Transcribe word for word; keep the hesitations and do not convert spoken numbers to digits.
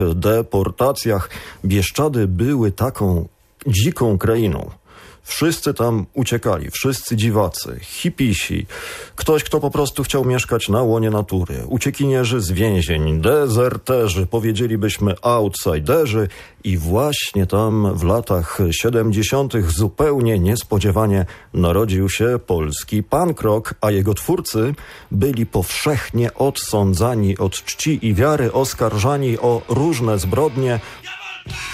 deportacjach. Bieszczady były taką dziką krainą. Wszyscy tam uciekali, wszyscy dziwacy, hipisi, ktoś, kto po prostu chciał mieszkać na łonie natury, uciekinierzy z więzień, dezerterzy, powiedzielibyśmy outsiderzy i właśnie tam w latach siedemdziesiątych zupełnie niespodziewanie narodził się polski punk rock, a jego twórcy byli powszechnie odsądzani od czci i wiary, oskarżani o różne zbrodnie.